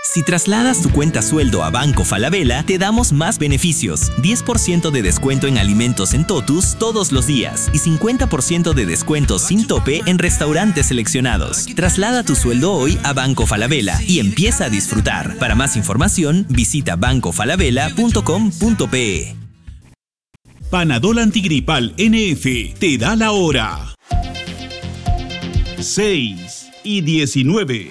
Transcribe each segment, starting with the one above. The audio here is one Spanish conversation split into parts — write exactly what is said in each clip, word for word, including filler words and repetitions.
Si trasladas tu cuenta sueldo a Banco Falabella, te damos más beneficios. diez por ciento de descuento en alimentos en Totus todos los días y cincuenta por ciento de descuento sin tope en restaurantes seleccionados. Traslada tu sueldo hoy a Banco Falabella y empieza a disfrutar. Para más información, visita banco falabella punto com punto pe. Panadol Antigripal N F te da la hora. seis y diecinueve.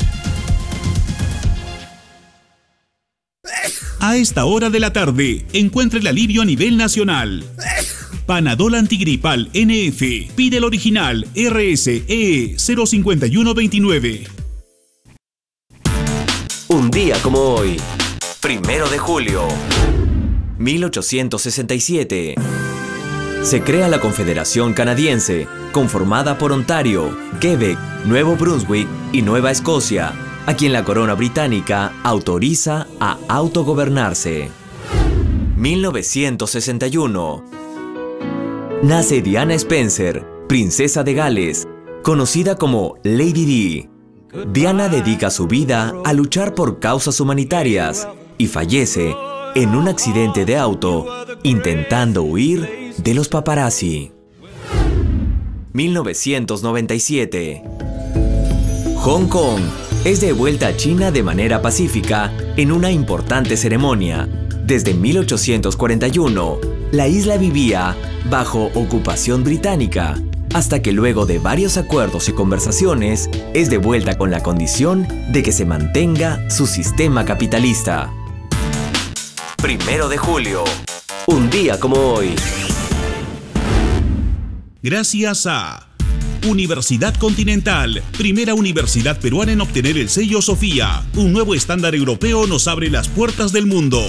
A esta hora de la tarde, encuentre el alivio a nivel nacional. Panadol Antigripal N F. Pide el original R S E cero cinco uno dos nueve. Un día como hoy, primero de julio, mil ochocientos sesenta y siete. Se crea la Confederación Canadiense, conformada por Ontario, Quebec, Nuevo Brunswick y Nueva Escocia, a quien la corona británica autoriza a autogobernarse. mil novecientos sesenta y uno. Nace Diana Spencer, princesa de Gales, conocida como Lady Di. Diana dedica su vida a luchar por causas humanitarias y fallece en un accidente de auto intentando huir de los paparazzi. mil novecientos noventa y siete. Hong Kong es de vuelta a China de manera pacífica en una importante ceremonia. Desde mil ochocientos cuarenta y uno, la isla vivía bajo ocupación británica, hasta que luego de varios acuerdos y conversaciones, es de vuelta con la condición de que se mantenga su sistema capitalista. Primero de julio, un día como hoy. Gracias a Universidad Continental, primera universidad peruana en obtener el sello Sofía. Un nuevo estándar europeo nos abre las puertas del mundo.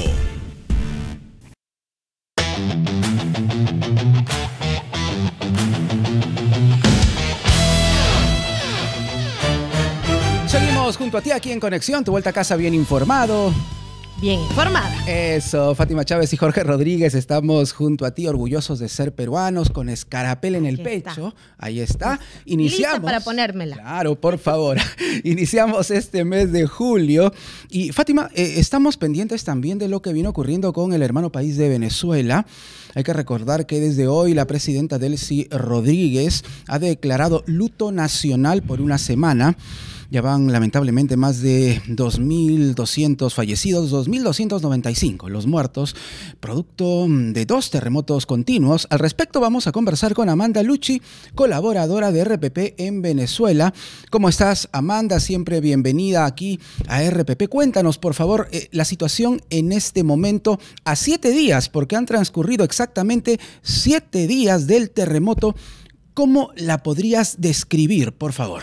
Seguimos junto a ti aquí en Conexión, tu vuelta a casa bien informado. Bien informada. Eso, Fátima Chávez y Jorge Rodríguez, estamos junto a ti, orgullosos de ser peruanos, con escarapel en el Aquí pecho. está. Ahí está. Iniciamos. Lista para ponérmela. Claro, por favor. Iniciamos este mes de julio. Y Fátima, eh, estamos pendientes también de lo que vino ocurriendo con el hermano país de Venezuela. Hay que recordar que desde hoy la presidenta Delcy Rodríguez ha declarado luto nacional por una semana. Ya van lamentablemente más de dos mil doscientos fallecidos, dos mil doscientos noventa y cinco los muertos, producto de dos terremotos continuos. Al respecto vamos a conversar con Amanda Lucci, colaboradora de R P P en Venezuela. ¿Cómo estás, Amanda? Siempre bienvenida aquí a R P P. Cuéntanos, por favor, eh, la situación en este momento a siete días, porque han transcurrido exactamente siete días del terremoto. ¿Cómo la podrías describir, por favor?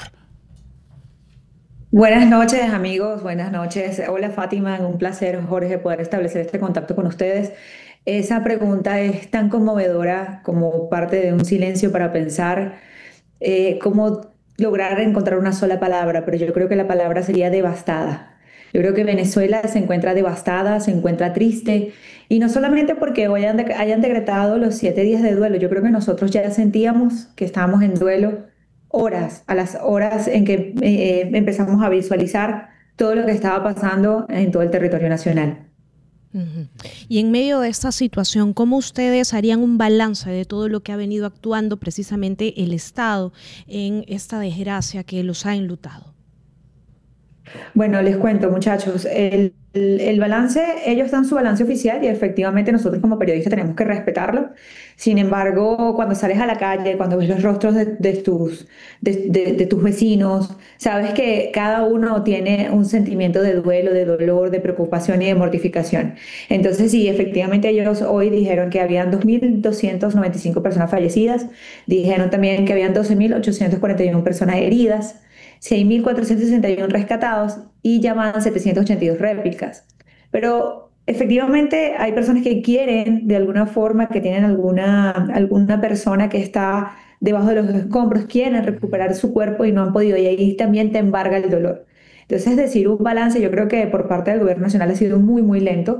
Buenas noches, amigos, buenas noches. Hola, Fátima, un placer, Jorge, poder establecer este contacto con ustedes. Esa pregunta es tan conmovedora como parte de un silencio para pensar eh, cómo lograr encontrar una sola palabra, pero yo creo que la palabra sería devastada. Yo creo que Venezuela se encuentra devastada, se encuentra triste, y no solamente porque hoy hayan, de- hayan decretado los siete días de duelo. Yo creo que nosotros ya sentíamos que estábamos en duelo horas, a las horas en que eh, empezamos a visualizar todo lo que estaba pasando en todo el territorio nacional. Ujú. Y en medio de esta situación, ¿cómo ustedes harían un balance de todo lo que ha venido actuando precisamente el Estado en esta desgracia que los ha enlutado? Bueno, les cuento, muchachos, el, el, el balance, ellos dan su balance oficial y efectivamente nosotros como periodistas tenemos que respetarlo. Sin embargo, cuando sales a la calle, cuando ves los rostros de, de tus, de, de, de tus vecinos, sabes que cada uno tiene un sentimiento de duelo, de dolor, de preocupación y de mortificación. Entonces, sí, efectivamente ellos hoy dijeron que habían dos mil doscientas noventa y cinco personas fallecidas, dijeron también que habían doce mil ochocientas cuarenta y una personas heridas, seis mil cuatrocientos sesenta y uno rescatados y ya van setecientas ochenta y dos réplicas. Pero efectivamente hay personas que quieren, de alguna forma, que tienen alguna, alguna persona que está debajo de los escombros, quieren recuperar su cuerpo y no han podido, y ahí también te embarga el dolor. Entonces, es decir, un balance, yo creo que por parte del gobierno nacional ha sido muy, muy lento.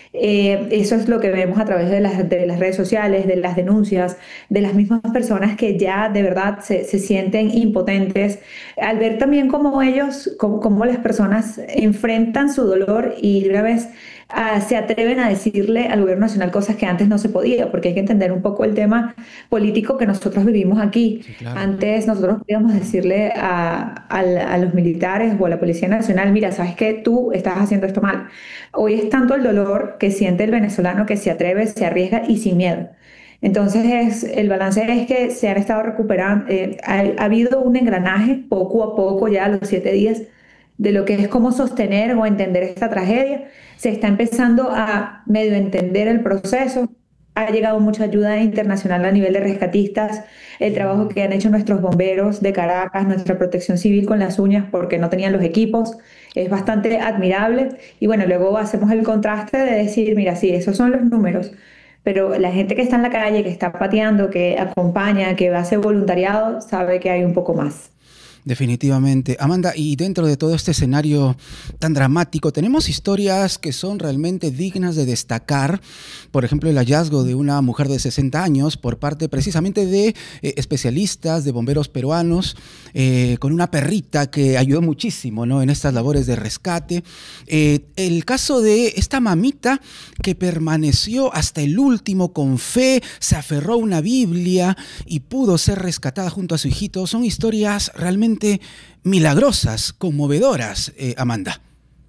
Eh, eso es lo que vemos a través de las, de las redes sociales, de las denuncias, de las mismas personas que ya de verdad se, se sienten impotentes, al ver también cómo ellos, cómo, cómo las personas enfrentan su dolor y de una vez uh, se atreven a decirle al gobierno nacional cosas que antes no se podía, porque hay que entender un poco el tema político que nosotros vivimos aquí. Sí, claro. Antes nosotros podíamos decirle a, a, a los militares o a la Policía Nacional, mira, sabes que tú estás haciendo esto mal. Hoy es tanto el dolor que siente el venezolano que se atreve, se arriesga y sin miedo. Entonces es, el balance es que se han estado recuperando, eh, ha, ha habido un engranaje poco a poco ya a los siete días de lo que es cómo sostener o entender esta tragedia. Se está empezando a medio entender el proceso. Ha llegado mucha ayuda internacional a nivel de rescatistas, el trabajo que han hecho nuestros bomberos de Caracas, nuestra protección civil con las uñas porque no tenían los equipos, es bastante admirable. Y bueno, luego hacemos el contraste de decir, mira, sí, esos son los números, pero la gente que está en la calle, que está pateando, que acompaña, que hace voluntariado, sabe que hay un poco más. Definitivamente. Amanda, y dentro de todo este escenario tan dramático, tenemos historias que son realmente dignas de destacar. Por ejemplo, el hallazgo de una mujer de sesenta años por parte precisamente de eh, especialistas, de bomberos peruanos, eh, con una perrita que ayudó muchísimo, ¿no?, en estas labores de rescate. Eh, el caso de esta mamita que permaneció hasta el último con fe, se aferró a una Biblia y pudo ser rescatada junto a su hijito. Son historias realmente milagrosas, conmovedoras, eh, Amanda.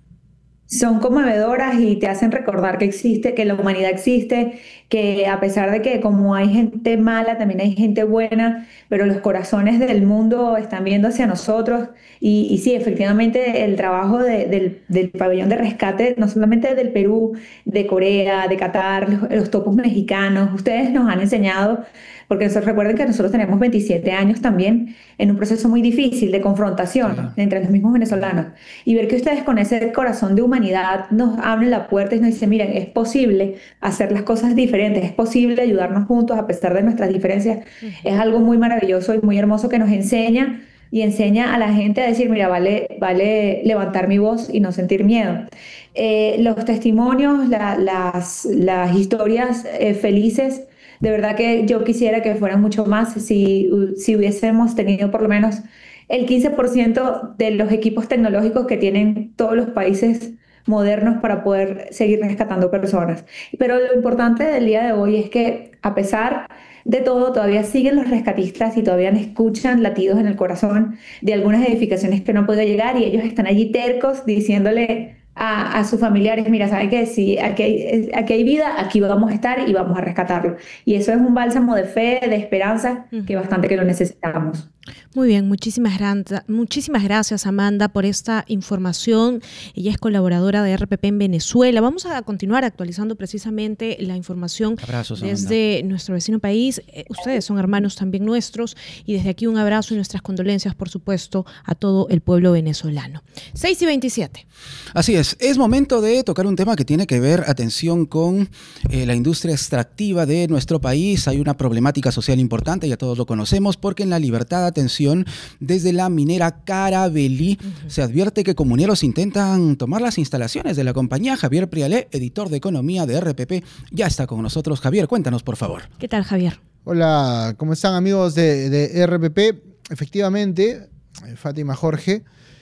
Son conmovedoras y te hacen recordar que existe, que la humanidad existe, que a pesar de que como hay gente mala, también hay gente buena, pero los corazones del mundo están viendo hacia nosotros. Y, y sí, efectivamente, el trabajo de, del, del pabellón de rescate, no solamente del Perú, de Corea, de Qatar, los, los topos mexicanos, ustedes nos han enseñado, porque recuerden que nosotros tenemos veintisiete años también en un proceso muy difícil de confrontación, sí, entre los mismos venezolanos. Y ver que ustedes con ese corazón de humanidad nos abren la puerta y nos dicen, miren, es posible hacer las cosas diferentes, es posible ayudarnos juntos a pesar de nuestras diferencias. Uh-huh. Es algo muy maravilloso y muy hermoso que nos enseña y enseña a la gente a decir, mira, vale, vale levantar mi voz y no sentir miedo. Eh, los testimonios, la, las, las historias eh, felices, de verdad que yo quisiera que fueran mucho más si, si hubiésemos tenido por lo menos el quince por ciento de los equipos tecnológicos que tienen todos los países modernos para poder seguir rescatando personas. Pero lo importante del día de hoy es que a pesar de todo todavía siguen los rescatistas y todavía escuchan latidos en el corazón de algunas edificaciones que no han podido llegar y ellos están allí tercos diciéndole A, a sus familiares, mira, ¿saben qué? Si aquí hay, aquí hay vida, aquí vamos a estar y vamos a rescatarlo. Y eso es un bálsamo de fe, de esperanza, que bastante que lo necesitamos. Muy bien, muchísimas, gran, muchísimas gracias, Amanda, por esta información. Ella es colaboradora de R P P en Venezuela. Vamos a continuar actualizando precisamente la información. Abrazos, desde Amanda. Nuestro vecino país. Eh, ustedes son hermanos también nuestros y desde aquí un abrazo y nuestras condolencias, por supuesto, a todo el pueblo venezolano. seis y veintisiete. Así es, es momento de tocar un tema que tiene que ver, atención, con eh, la industria extractiva de nuestro país. Hay una problemática social importante, ya todos lo conocemos, porque en La Libertad, atención, desde la minera Caravelí, uh-huh, se advierte que comuneros intentan tomar las instalaciones de la compañía. Javier Prialé, editor de Economía de R P P, ya está con nosotros. Javier, cuéntanos, por favor. ¿Qué tal, Javier? Hola, ¿cómo están, amigos de, de R P P? Efectivamente, Fátima, Jorge,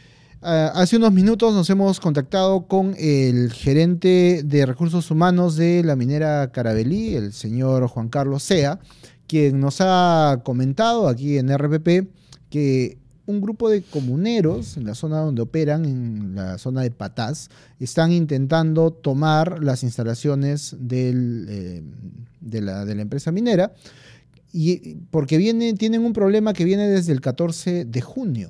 Uh, hace unos minutos nos hemos contactado con el gerente de recursos humanos de la minera Caravelí, el señor Juan Carlos Sea, quien nos ha comentado aquí en R P P que un grupo de comuneros en la zona donde operan, en la zona de Patás, están intentando tomar las instalaciones del, eh, de, la, de la empresa minera, y porque viene, tienen un problema que viene desde el catorce de junio.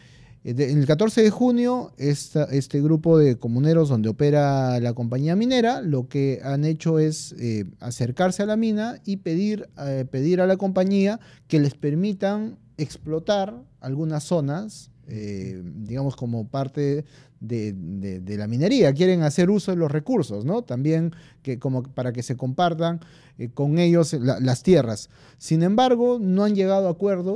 En el catorce de junio, esta, este grupo de comuneros donde opera la compañía minera, lo que han hecho es eh, acercarse a la mina y pedir, eh, pedir a la compañía que les permitan explotar algunas zonas, eh, digamos como parte de, de, de la minería. Quieren hacer uso de los recursos, ¿no? También que, como para que se compartan eh, con ellos la, las tierras. Sin embargo, no han llegado a acuerdos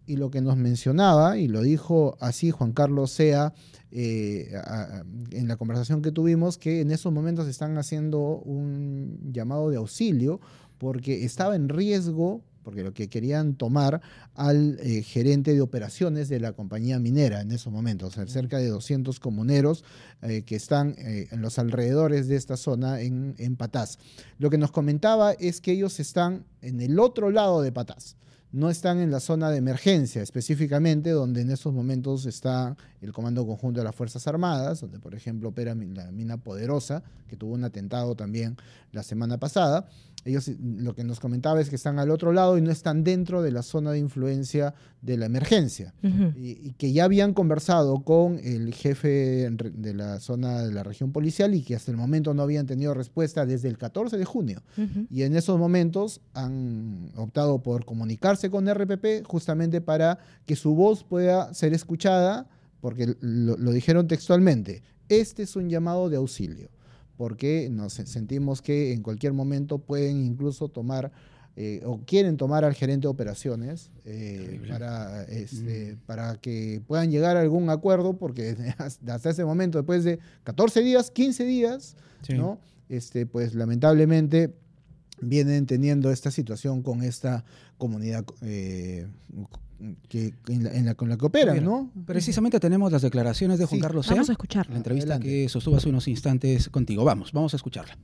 y lo que nos mencionaba, y lo dijo así Juan Carlos Sea eh, a, a, en la conversación que tuvimos, que en esos momentos están haciendo un llamado de auxilio porque estaba en riesgo, porque lo que querían tomar al eh, gerente de operaciones de la compañía minera en esos momentos, o sea, cerca de doscientos comuneros eh, que están eh, en los alrededores de esta zona en, en Patás. Lo que nos comentaba es que ellos están en el otro lado de Patás, no están en la zona de emergencia específicamente, donde en estos momentos está el Comando Conjunto de las Fuerzas Armadas, donde por ejemplo opera la mina Poderosa, que tuvo un atentado también la semana pasada. Ellos lo que nos comentaba es que están al otro lado y no están dentro de la zona de influencia de la emergencia. Uh-huh. y, y que ya habían conversado con el jefe de la zona de la región policial y que hasta el momento no habían tenido respuesta desde el catorce de junio. Uh-huh. Y en esos momentos han optado por comunicarse con R P P justamente para que su voz pueda ser escuchada, porque lo, lo dijeron textualmente: este es un llamado de auxilio, porque nos sentimos que en cualquier momento pueden incluso tomar eh, o quieren tomar al gerente de operaciones eh, para, este, mm. para que puedan llegar a algún acuerdo, porque hasta ese momento, después de catorce días, quince días, sí. ¿no? este, pues lamentablemente vienen teniendo esta situación con esta comunidad eh, que, en la, en la, con la que operan, ¿no? Precisamente tenemos las declaraciones de Juan sí. Carlos Sea. Vamos a escuchar la entrevista Adelante. que sostuvo hace unos instantes contigo. Vamos, vamos a escucharla.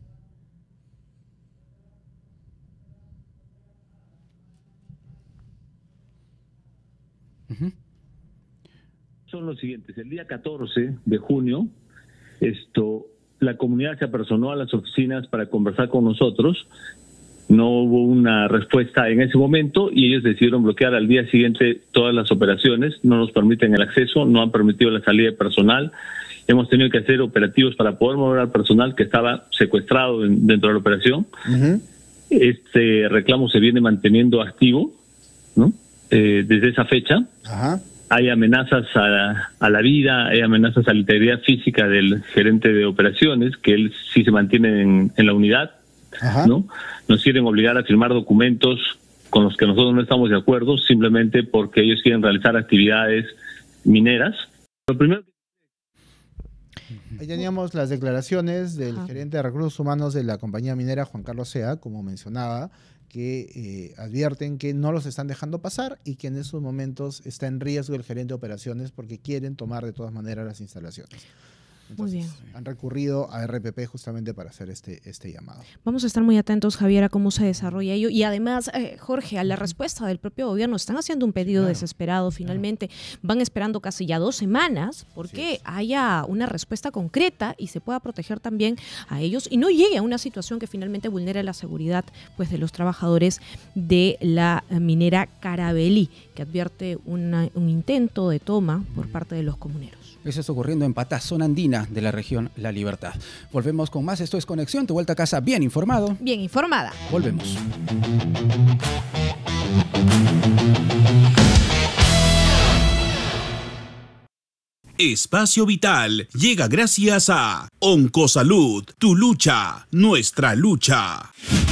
Uh-huh. Son los siguientes: el día catorce de junio, esto, la comunidad se apersonó a las oficinas para conversar con nosotros. No hubo una respuesta en ese momento y ellos decidieron bloquear al día siguiente todas las operaciones. No nos permiten el acceso, no han permitido la salida de personal. Hemos tenido que hacer operativos para poder mover al personal que estaba secuestrado en, dentro de la operación. Uh-huh. Este reclamo se viene manteniendo activo, ¿no? Eh, desde esa fecha. Uh-huh. Hay amenazas a la, a la vida, hay amenazas a la integridad física del gerente de operaciones, que él sí se mantiene en, en la unidad. Ajá. ¿No? Nos quieren obligar a firmar documentos con los que nosotros no estamos de acuerdo, simplemente porque ellos quieren realizar actividades mineras. Lo primero que... Ahí teníamos las declaraciones del Ajá. gerente de recursos humanos de la compañía minera, Juan Carlos Sea, como mencionaba, que eh, advierten que no los están dejando pasar y que en esos momentos está en riesgo el gerente de operaciones porque quieren tomar de todas maneras las instalaciones. Entonces, muy bien. Han recurrido a R P P justamente para hacer este, este llamado. Vamos a estar muy atentos, Javier, a cómo se desarrolla ello. Y además, eh, Jorge, a la respuesta del propio gobierno. Están haciendo un pedido claro. desesperado finalmente. Claro. Van esperando casi ya dos semanas porque sí. haya una respuesta concreta y se pueda proteger también a ellos y no llegue a una situación que finalmente vulnere la seguridad pues, de los trabajadores de la minera Carabelí, que advierte una, un intento de toma por parte de los comuneros. Eso está ocurriendo en Patás, zona andina de la región La Libertad. Volvemos con más. Esto es Conexión, tu vuelta a casa bien informado. Bien informada. Volvemos. Espacio Vital llega gracias a Oncosalud, tu lucha, nuestra lucha.